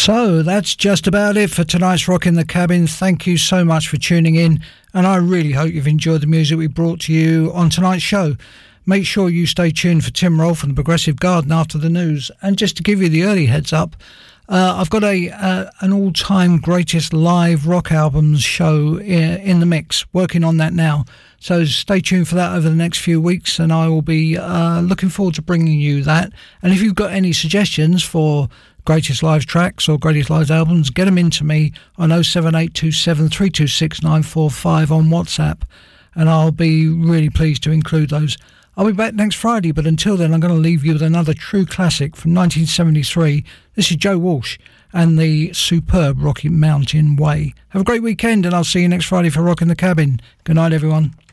So that's just about it for tonight's Rock in the Cabin. Thank you so much for tuning in, and I really hope you've enjoyed the music we brought to you on tonight's show. Make sure you stay tuned for Tim Rolfe and the Progressive Garden after the news. And just to give you the early heads up, I've got an all-time greatest live rock albums show in the mix, working on that now. So stay tuned for that over the next few weeks, and I will be looking forward to bringing you that. And if you've got any suggestions for greatest live tracks or greatest live albums, get them into me on 07827 326 945 on WhatsApp, and I'll be really pleased to include those. I'll be back next Friday, but until then I'm going to leave you with another true classic from 1973. This is Joe Walsh and the superb Rocky Mountain Way. Have a great weekend, and I'll see you next Friday for Rock in the Cabin. Good night, everyone.